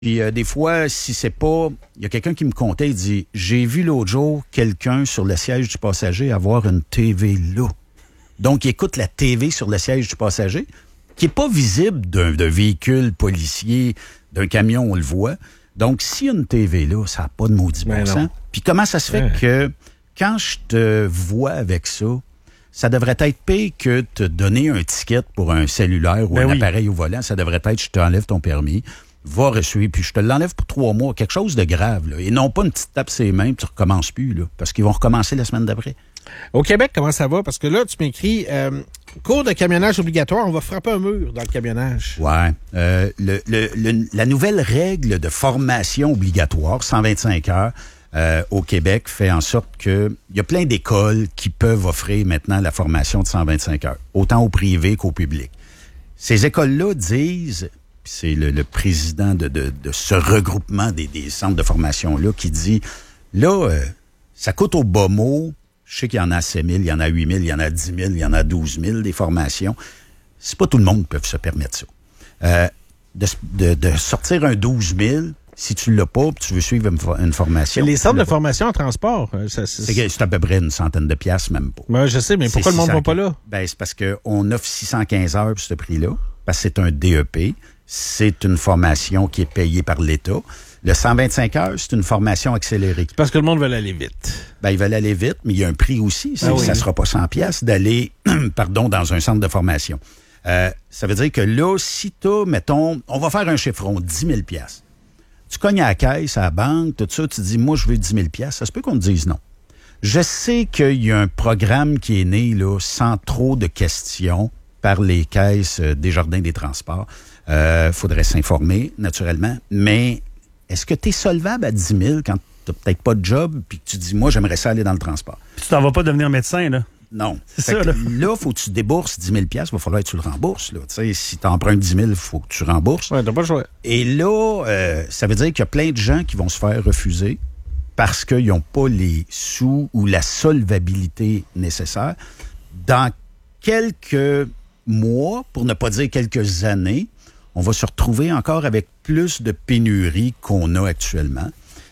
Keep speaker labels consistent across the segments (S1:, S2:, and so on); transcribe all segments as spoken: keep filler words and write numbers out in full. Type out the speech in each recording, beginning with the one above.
S1: Puis euh, des fois, si c'est pas... Il y a quelqu'un qui me contait, il dit « J'ai vu l'autre jour quelqu'un sur le siège du passager avoir une T V là. » Donc, il écoute la T V sur le siège du passager, qui n'est pas visible d'un, d'un véhicule policier, d'un camion, on le voit. Donc, s'il y a une T V là, ça n'a pas de maudit bon sens. Puis comment ça se fait ouais. que quand je te vois avec ça, ça devrait être pire que te donner un ticket pour un cellulaire ou ben un oui. appareil au volant. Ça devrait être, je t'enlève ton permis, va reçu, puis je te l'enlève pour trois mois. Quelque chose de grave, là. Et non pas une petite tape sur les mains, puis tu recommences plus, là. Parce qu'ils vont recommencer la semaine d'après.
S2: Au Québec, comment ça va? Parce que là, tu m'écris, euh, cours de camionnage obligatoire, on va frapper un mur dans le camionnage.
S1: Ouais. Euh, le, le, le, la nouvelle règle de formation obligatoire, cent vingt-cinq heures, Euh, au Québec, fait en sorte que il y a plein d'écoles qui peuvent offrir maintenant la formation de cent vingt-cinq heures, autant au privé qu'au public. Ces écoles-là disent, puis c'est le, le président de, de, de ce regroupement des, des centres de formation-là qui dit, là, euh, ça coûte au bas mot, je sais qu'il y en a sept mille, il y en a huit mille, il y en a dix mille, il y en a douze mille des formations. C'est pas tout le monde qui peut se permettre ça. Euh, de, de, de sortir un douze mille, si tu ne l'as pas, tu veux suivre une, une formation.
S2: Mais les centres de formation en transport, ça, c'est...
S1: C'est, c'est à peu près une centaine de piastres, même pas.
S2: Ben, je sais, mais pourquoi c'est le monde ne va pas là?
S1: Ben, c'est parce qu'on offre six cent quinze heures pour ce prix-là, parce que c'est un D E P. C'est une formation qui est payée par l'État. Le cent vingt-cinq heures, c'est une formation accélérée.
S2: C'est parce que le monde veut aller vite.
S1: Ben, ils veulent aller vite, mais il y a un prix aussi. Ah oui. Ça ne sera pas cent piastres d'aller, pardon, dans un centre de formation. Euh, ça veut dire que là, si tu as, mettons, on va faire un chiffron, dix mille piastres. Tu cognes à la caisse, à la banque, tout ça, tu dis, moi, je veux dix mille piastres. Ça se peut qu'on te dise non. Je sais qu'il y a un programme qui est né là, sans trop de questions par les caisses euh, des Jardins des Transports. Il euh, faudrait s'informer, naturellement. Mais est-ce que tu es solvable à dix mille quand tu n'as peut-être pas de job puis que tu dis, moi, j'aimerais ça aller dans le transport?
S3: Puis tu t'en vas pas devenir médecin, là?
S1: Non.
S3: C'est ça, là.
S1: Là, faut que tu débourses dix mille piastres, il va falloir que tu le rembourses. Là. Si tu empruntes dix mille, il faut que tu rembourses.
S2: Oui, t'as pas le choix.
S1: Et là, euh, ça veut dire qu'il y a plein de gens qui vont se faire refuser parce qu'ils n'ont pas les sous ou la solvabilité nécessaire. Dans quelques mois, pour ne pas dire quelques années, on va se retrouver encore avec plus de pénuries qu'on a actuellement.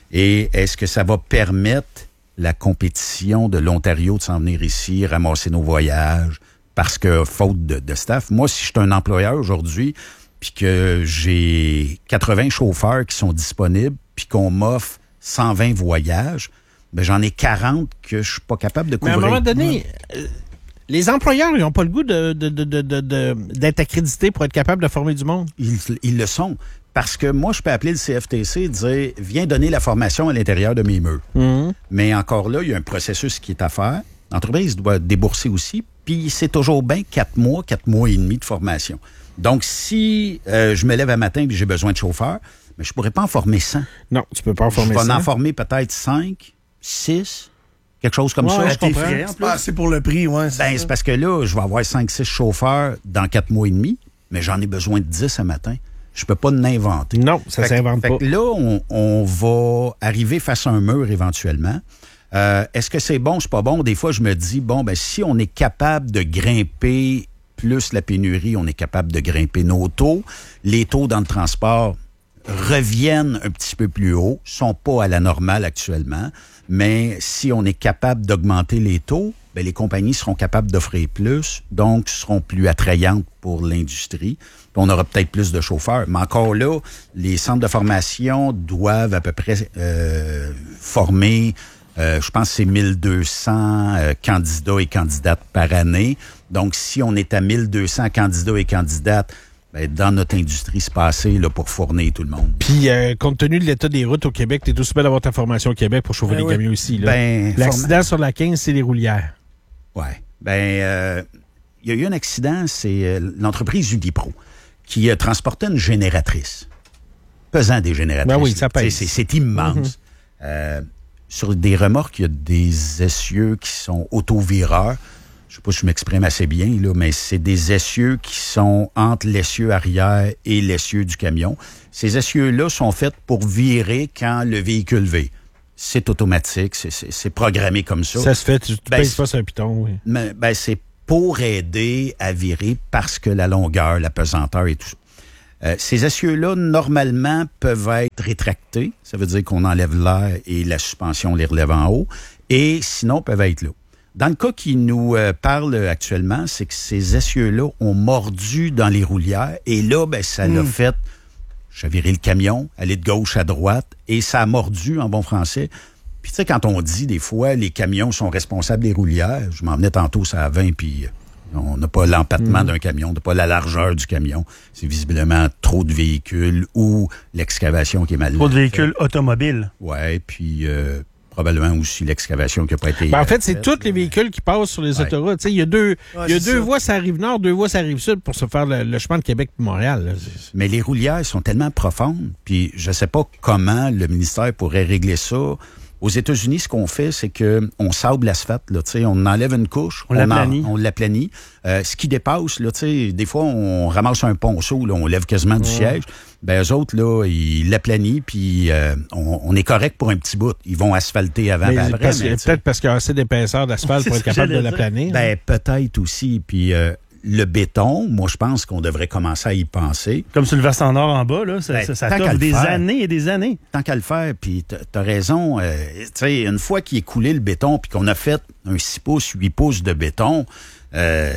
S1: Et est-ce que ça va permettre la compétition de l'Ontario de s'en venir ici, ramasser nos voyages, parce que faute de, de staff. Moi, si je suis un employeur aujourd'hui, puis que j'ai quatre-vingts chauffeurs qui sont disponibles, puis qu'on m'offre cent vingt voyages, ben j'en ai quarante que je suis pas capable de couvrir.
S2: Mais à un moment donné, euh, les employeurs, ils n'ont pas le goût de, de, de, de, de, de, d'être accrédités pour être capables de former du monde.
S1: Ils, ils le sont. Parce que moi, je peux appeler le C F T C et dire « Viens donner la formation à l'intérieur de mes murs. Mm-hmm. » Mais encore là, il y a un processus qui est à faire. L'entreprise doit débourser aussi. Puis c'est toujours bien quatre mois, quatre mois et demi de formation. Donc, si euh, je me lève un matin et j'ai besoin de chauffeurs, mais je ne pourrais pas en former cent.
S2: Non, tu peux pas en former
S1: cent. Je vais
S2: cent.
S1: en former peut-être cinq, six, quelque chose comme
S2: ouais,
S1: ça.
S2: Je comprends.
S4: C'est pas assez pour le prix, ouais.
S1: Ben, c'est, c'est parce que là, je vais avoir cinq, six chauffeurs dans quatre mois et demi, mais j'en ai besoin de dix ce matin. Je peux pas l'inventer.
S2: Non, ça fait s'invente
S1: que,
S2: pas.
S1: Fait que là, on, on va arriver face à un mur éventuellement. Euh, est-ce que c'est bon, c'est pas bon? Des fois, je me dis, bon, ben si on est capable de grimper plus la pénurie, on est capable de grimper nos taux. Les taux dans le transport reviennent un petit peu plus haut, sont pas à la normale actuellement, mais si on est capable d'augmenter les taux, ben les compagnies seront capables d'offrir plus, donc seront plus attrayantes pour l'industrie. Puis on aura peut-être plus de chauffeurs. Mais encore là, les centres de formation doivent à peu près euh, former, euh, je pense que c'est mille deux cents euh, candidats et candidates par année. Donc, si on est à mille deux cents candidats et candidates, ben, dans notre industrie, c'est pas assez là, pour fournir tout le monde.
S2: Puis, euh, compte tenu de l'état des routes au Québec, t'es aussi bien d'avoir ta formation au Québec pour chauffer ben les oui. camions ici. Là. Ben, L'accident forma... sur la quinze, c'est les roulières.
S1: Oui. Ben, euh, il y a eu un accident, c'est euh, l'entreprise Unipro qui euh, transportait une génératrice. Pesant des génératrices.
S2: Ben oui, ça pèse.
S1: C'est, c'est immense. Mm-hmm. Euh, sur des remorques, il y a des essieux qui sont autovireurs. Je sais pas si je m'exprime assez bien, là, mais c'est des essieux qui sont entre l'essieu arrière et l'essieu du camion. Ces essieux-là sont faits pour virer quand le véhicule vire. C'est automatique, c'est, c'est, c'est programmé comme ça.
S2: Ça se fait, tu ne ben, pèses pas sur un piton, oui.
S1: Mais, ben, c'est pour aider à virer parce que la longueur, la pesanteur et tout ça. Euh, ces essieux-là, normalement, peuvent être rétractés. Ça veut dire qu'on enlève l'air et la suspension les relève en haut. Et sinon, peuvent être là. Dans le cas qui nous euh, parle actuellement, c'est que ces essieux-là ont mordu dans les roulières. Et là, ben, ça l'a mmh. fait chavirer le camion, aller de gauche à droite. Et ça a mordu, en bon français. Puis tu sais, quand on dit des fois, les camions sont responsables des roulières, je m'en venais tantôt, ça à vingt, puis on n'a pas l'empattement mmh. d'un camion, on n'a pas la largeur du camion. C'est visiblement trop de véhicules ou l'excavation qui est mal faite.
S3: Trop de véhicules automobiles.
S1: Oui, puis... Euh, probablement aussi l'excavation qui n'a pas été...
S2: Ben en fait, c'est tous les véhicules qui passent sur les ouais. autoroutes. Il y a deux, ouais, y a deux voies, ça arrive nord, deux voies, ça arrive sud pour se faire le, le chemin de Québec et Montréal. Là.
S1: Mais les roulières sont tellement profondes, puis je ne sais pas comment le ministère pourrait régler ça. Aux États-Unis, ce qu'on fait, c'est que on sable l'asphalte. Là, on enlève une couche,
S3: on, on l'aplanit.
S1: On l'aplanit. Euh, ce qui dépasse, là, des fois, on ramasse un ponceau, là, on lève quasiment ouais. du siège. Ben, eux autres, là, ils l'aplanissent, puis euh, on, on est correct pour un petit bout. Ils vont asphalter avant,
S2: mais
S1: après.
S2: Parce, mais, peut-être parce qu'il y a assez d'épaisseur d'asphalte pour être capable de l'aplanir.
S1: Ben, peut-être aussi. Puis... Euh, le béton, moi, je pense qu'on devrait commencer à y penser.
S3: Comme sur le versant nord en bas, là, ça, ben, ça, ça t'offre des faire, années et des années.
S1: Tant qu'à le faire, puis t'as raison. Euh, tu sais, une fois qu'il est coulé le béton, puis qu'on a fait un six pouces, huit pouces de béton, euh,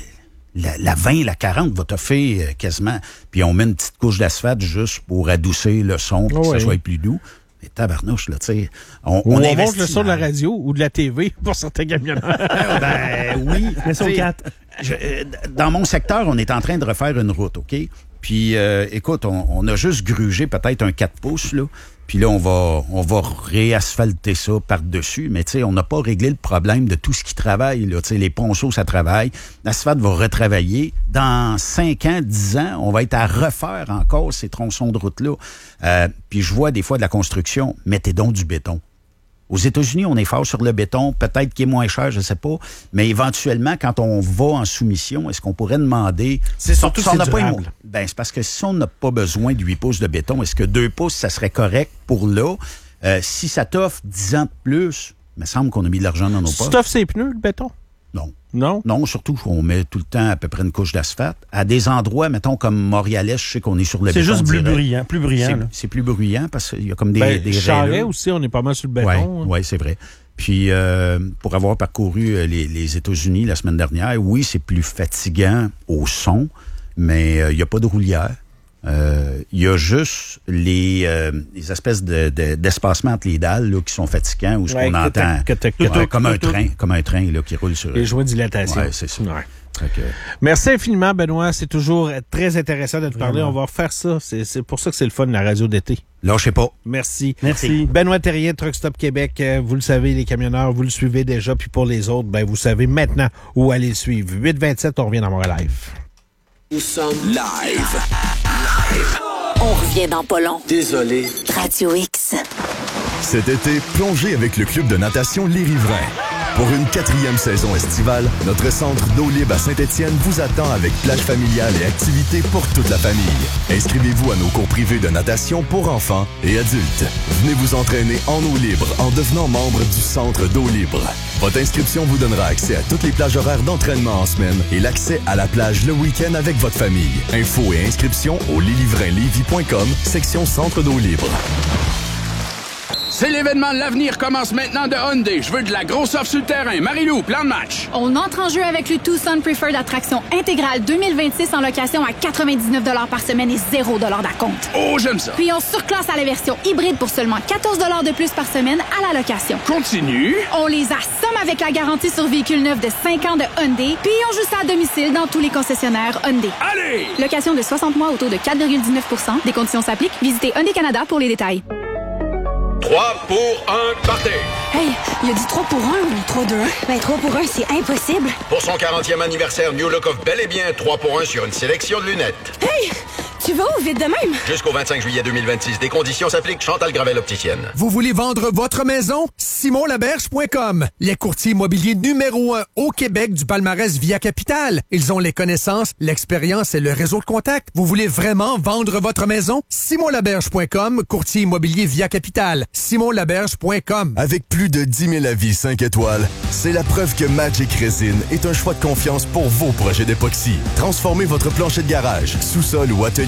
S1: la, la vingt, la quarante va t'offrir euh, quasiment. Puis on met une petite couche d'asphalte juste pour adoucir le son, pour oh, que oui. ça soit plus doux. Mais tabarnouche, là, tu sais. On,
S2: on,
S1: on
S2: monte le son de la radio ou de la T V pour certains camionneurs.
S1: Ben oui.
S3: Mais sont quatre.
S1: Je, dans mon secteur, on est en train de refaire une route, OK? Puis, euh, écoute, on, on a juste grugé peut-être un quatre pouces, là. Puis là, on va on va réasphalter ça par-dessus. Mais tu sais, on n'a pas réglé le problème de tout ce qui travaille, là. Tu sais, les ponceaux, ça travaille. L'asphalte va retravailler. Dans cinq ans, dix ans, on va être à refaire encore ces tronçons de route-là. Euh, puis je vois des fois de la construction. Mettez donc du béton. Aux États-Unis, on est fort sur le béton, peut-être qu'il est moins cher, je ne sais pas, mais éventuellement, quand on va en soumission, est-ce qu'on pourrait demander...
S2: C'est surtout
S1: si
S2: que
S1: on
S2: c'est durable.
S1: Pas une... Ben, c'est parce que si on n'a pas besoin de huit pouces de béton, est-ce que deux pouces, ça serait correct pour là? Euh, si ça t'offre dix ans de plus, il me semble qu'on a mis de l'argent dans nos poches.
S2: Tu t'offres ses pneus, le béton?
S1: Non.
S2: Non?
S1: Non, surtout qu'on met tout le temps à peu près une couche d'asphalte. À des endroits, mettons, comme Montréal-Est, je sais qu'on est sur le
S3: c'est
S1: béton.
S3: C'est juste plus bruyant, plus bruyant.
S1: C'est, c'est plus bruyant parce qu'il y a comme des,
S2: ben,
S1: des
S2: Charret aussi, on est pas mal sur le béton.
S1: Oui, ouais, c'est vrai. Puis, euh, pour avoir parcouru les, les États-Unis la semaine dernière, oui, c'est plus fatigant au son, mais il euh, n'y a pas de roulière. Il euh, y a juste les, euh, les espèces de, de, d'espacements entre les dalles là, qui sont fatigants ou ce ouais, qu'on entend que t'as, que t'as, ouais, comme un train, comme un train là, qui roule sur...
S2: Les joints de dilatation.
S1: Oui, c'est ça. Ouais.
S2: Okay. Merci infiniment, Benoît. C'est toujours très intéressant de te parler. On va refaire ça. C'est, c'est pour ça que c'est le fun de la radio d'été.
S1: Lâchez pas.
S2: Merci.
S3: Merci.
S2: Benoît Thérien, Truck Stop Québec. Vous le savez, les camionneurs, vous le suivez déjà. Puis pour les autres, ben vous savez maintenant où aller le suivre. huit vingt-sept, on revient dans mon live.
S4: Nous sommes live. Live.
S5: On revient dans pas long.
S4: Désolé.
S5: Radio X.
S6: Cet été, plongez avec le club de natation Les Riverains. Pour une quatrième saison estivale, notre centre d'eau libre à Saint-Étienne vous attend avec plage familiale et activités pour toute la famille. Inscrivez-vous à nos cours privés de natation pour enfants et adultes. Venez vous entraîner en eau libre en devenant membre du centre d'eau libre. Votre inscription vous donnera accès à toutes les plages horaires d'entraînement en semaine et l'accès à la plage le week-end avec votre famille. Infos et inscriptions au leslivrainslévis point com, section centre d'eau libre.
S7: C'est l'événement de l'avenir commence maintenant de Hyundai. Je veux de la grosse offre sur le terrain. Marie-Lou, plan de match.
S8: On entre en jeu avec le Tucson Preferred Attraction intégrale deux mille vingt-six en location à quatre-vingt-dix-neuf dollars par semaine et zéro dollars d'acompte.
S7: Oh, j'aime ça.
S8: Puis on surclasse à la version hybride pour seulement quatorze dollars de plus par semaine à la location.
S7: Continue.
S8: On les assomme avec la garantie sur véhicule neuf de cinq ans de Hyundai. Puis on joue ça à domicile dans tous les concessionnaires Hyundai.
S7: Allez!
S8: Location de soixante mois au taux de quatre virgule dix-neuf pour cent. Des conditions s'appliquent. Visitez Hyundai Canada pour les détails.
S7: trois pour un, partez!
S9: Hey, il a dit trois pour un ou trois deux un? Ben, trois pour un, c'est impossible.
S10: Pour son quarantième anniversaire, New Look offre bel et bien trois pour un sur une sélection de lunettes.
S9: Hey! Tu vas où vite de même?
S10: Jusqu'au vingt-cinq juillet deux mille vingt-six. Des conditions s'appliquent. Chantal Gravel, opticienne.
S11: Vous voulez vendre votre maison? Simon Laberge point com. Les courtiers immobiliers numéro un au Québec du palmarès Via Capital. Ils ont les connaissances, l'expérience et le réseau de contacts. Vous voulez vraiment vendre votre maison? Simon Laberge point com, courtier immobilier Via Capital. Simon Laberge point com.
S6: Avec plus de dix mille avis cinq étoiles, c'est la preuve que Magic Resin est un choix de confiance pour vos projets d'époxy. Transformez votre plancher de garage, sous-sol ou atelier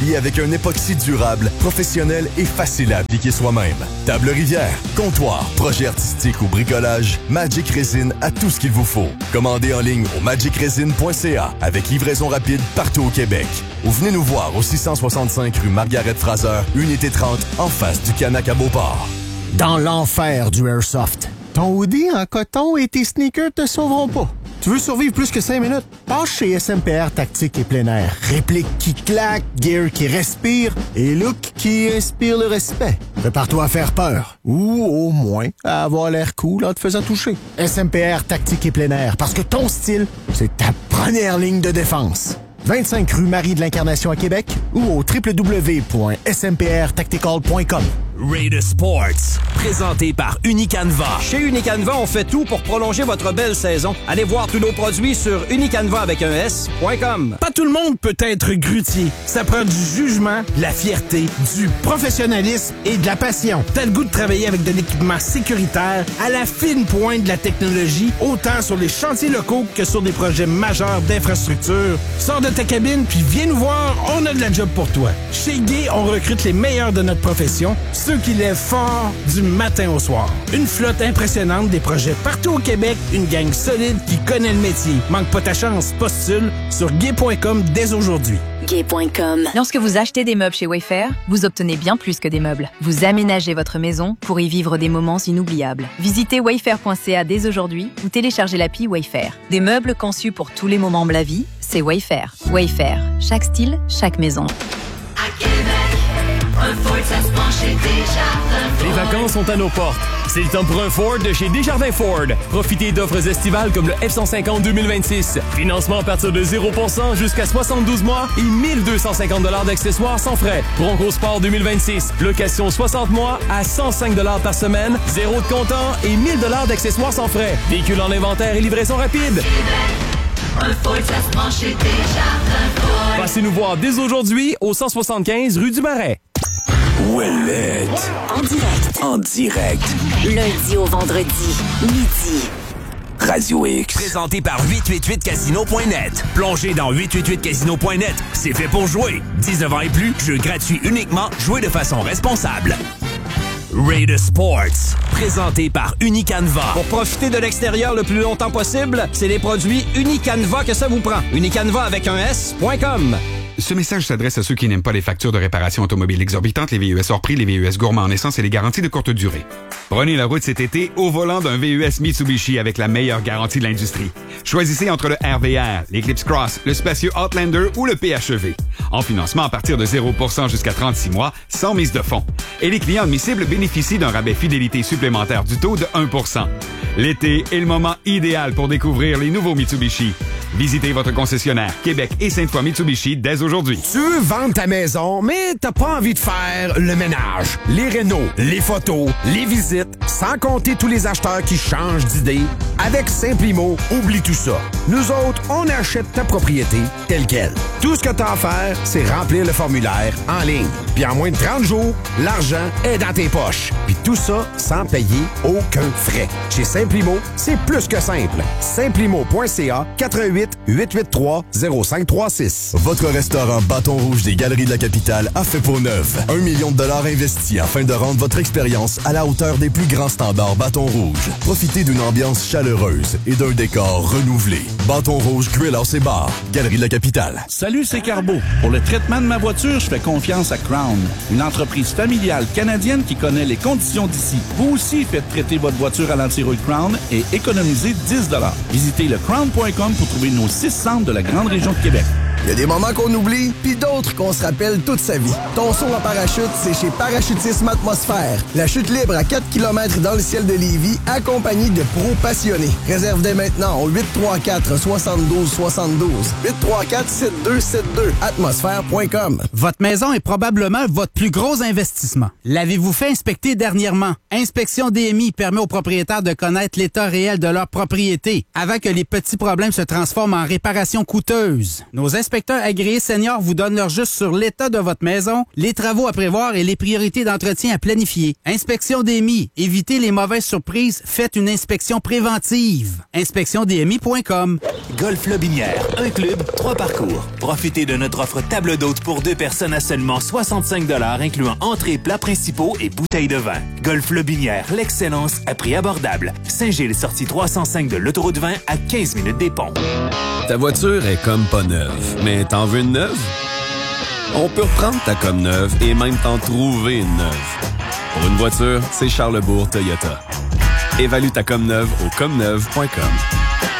S6: mobilier avec un époxy durable, professionnel et facile à appliquer soi-même. Table rivière, comptoir, projet artistique ou bricolage, Magic Resin a tout ce qu'il vous faut. Commandez en ligne au magic resin point c a avec livraison rapide partout au Québec. Ou venez nous voir au six cent soixante-cinq rue Margaret-Fraser, unité trente, en face du Canac à Beauport.
S12: Dans l'enfer du Airsoft, ton hoodie en coton et tes sneakers te sauveront pas. Tu veux survivre plus que cinq minutes? Passe chez S M P R Tactique et Plein Air. Réplique qui claque, gear qui respire et look qui inspire le respect. Prépare-toi à faire peur. Ou au moins à avoir l'air cool en te faisant toucher. S M P R Tactique et Plein Air, parce que ton style, c'est ta première ligne de défense. vingt-cinq rue Marie de l'Incarnation à Québec ou au w w w point s m p r tactical point com.
S13: Raider Sports, présenté par Unicanva. Chez Unicanva, on fait tout pour prolonger votre belle saison. Allez voir tous nos produits sur unicanva avec un S point com.
S2: Pas tout le monde peut être grutier. Ça prend du jugement, de la fierté, du professionnalisme et de la passion. T'as le goût de travailler avec de l'équipement sécuritaire à la fine pointe de la technologie, autant sur les chantiers locaux que sur des projets majeurs d'infrastructure. Sors de ta cabine puis viens nous voir, on a de la job pour toi. Chez Gay, on recrute les meilleurs de notre profession, ceux qui lèvent fort du matin au soir. Une flotte impressionnante, des projets partout au Québec, une gang solide qui connaît le métier. Manque pas ta chance, postule sur gay point com dès aujourd'hui.
S5: gay point com.
S14: Lorsque vous achetez des meubles chez Wayfair, vous obtenez bien plus que des meubles. Vous aménagez votre maison pour y vivre des moments inoubliables. Visitez wayfair point c a dès aujourd'hui ou téléchargez l'appli Wayfair. Des meubles conçus pour tous les moments de la vie, c'est Wayfair. Wayfair, chaque style, chaque maison.
S15: À Québec, un Ford, ça se penche chez Desjardins.
S16: Les vacances sont à nos portes. C'est le temps pour un Ford de chez Desjardins Ford. Profitez d'offres estivales comme le F cent cinquante deux mille vingt-six. Financement à partir de zéro pour cent jusqu'à soixante-douze mois et mille deux cent cinquante dollars d'accessoires sans frais. Bronco Sport deux mille vingt-six. Location soixante mois à cent cinq dollars par semaine, zéro de comptant et mille dollars d'accessoires sans frais. Véhicule en inventaire et livraison rapide.
S15: Un Ford, ça se penche chez Desjardins Ford.
S16: Passez nous voir dès aujourd'hui au cent soixante-quinze rue du Marais.
S4: Ouellette.
S5: En direct.
S4: En direct.
S5: Lundi au vendredi, midi.
S4: Radio X.
S13: Présenté par huit cent quatre-vingt-huit casino point net. Plongez dans huit cent quatre-vingt-huit casino point net. C'est fait pour jouer. dix-neuf ans et plus, jeu gratuit uniquement, jouez de façon responsable. Raider Sports, présenté par Unicanva. Pour profiter de l'extérieur le plus longtemps possible, c'est les produits Unicanva que ça vous prend. Unicanva avec un S point com.
S17: Ce message s'adresse à ceux qui n'aiment pas les factures de réparation automobile exorbitantes, les V U S hors prix, les V U S gourmands en essence et les garanties de courte durée. Prenez la route cet été au volant d'un V U S Mitsubishi avec la meilleure garantie de l'industrie. Choisissez entre le R V R, l'Eclipse Cross, le spacieux Outlander ou le P H E V. En financement à partir de zéro pour cent jusqu'à trente-six mois, sans mise de fonds. Et les clients admissibles bénéficient d'un rabais fidélité supplémentaire du taux de un pour cent. L'été est le moment idéal pour découvrir les nouveaux Mitsubishi. Visitez votre concessionnaire Québec et Sainte-Foy Mitsubishi dès aujourd'hui.
S18: Tu veux vendre ta maison, mais t'as pas envie de faire le ménage, les rénaux, les photos, les visites, sans compter tous les acheteurs qui changent d'idée. Avec Simplimo, oublie tout ça. Nous autres, on achète ta propriété telle quelle. Tout ce que t'as à faire, c'est remplir le formulaire en ligne. Puis en moins de trente jours, l'argent est dans tes poches. Puis tout ça sans payer aucun frais. Chez Simplimo, c'est plus que simple. Simplimo point c a quatre-vingt-huit huit huit trois zéro cinq trois six.
S6: Votre restaurant Bâton Rouge des Galeries de la Capitale a fait peau neuve. Un million de dollars investis afin de rendre votre expérience à la hauteur des plus grands standards Bâton Rouge. Profitez d'une ambiance chaleureuse et d'un décor renouvelé. Bâton Rouge Grill House et Bar, Galerie de la Capitale.
S19: Salut, c'est Carbo. Pour le traitement de ma voiture, je fais confiance à Crown, une entreprise familiale canadienne qui connaît les conditions d'ici. Vous aussi faites traiter votre voiture à l'antirouille Crown et économisez dix dollars. Visitez le crown point com pour trouver nos six centres de la grande région de Québec.
S20: Il y a des moments qu'on oublie, puis d'autres qu'on se rappelle toute sa vie. Ton saut en parachute, c'est chez Parachutisme Atmosphère. La chute libre à quatre kilomètres dans le ciel de Lévis, accompagnée de pros passionnés. Réserve dès maintenant au huit trois quatre soixante-douze soixante-douze. huit trois quatre sept deux sept deux. atmosphère point com.
S21: Votre maison est probablement votre plus gros investissement. L'avez-vous fait inspecter dernièrement? Inspection D M I permet aux propriétaires de connaître l'état réel de leur propriété avant que les petits problèmes se transforment en réparations coûteuses. Nos inspections inspecteurs agréés seniors vous donnent leur juste sur l'état de votre maison, les travaux à prévoir et les priorités d'entretien à planifier. Inspection D M I. Évitez les mauvaises surprises. Faites une inspection préventive. inspection d m i point com.
S1: Golf Lobinière. Un club, trois parcours. Profitez de notre offre table d'hôte pour deux personnes à seulement soixante-cinq dollars, incluant entrées, plats principaux et bouteilles de vin. Golf Lobinière. L'excellence à prix abordable. Saint-Gilles, sortie trois cent cinq de l'autoroute vingt à quinze minutes des ponts.
S22: Ta voiture est comme pas neuve, mais t'en veux une neuve? On peut reprendre ta comme neuve et même t'en trouver une neuve. Pour une voiture, c'est Charlesbourg Toyota. Évalue ta comme neuve au comme neuve point com.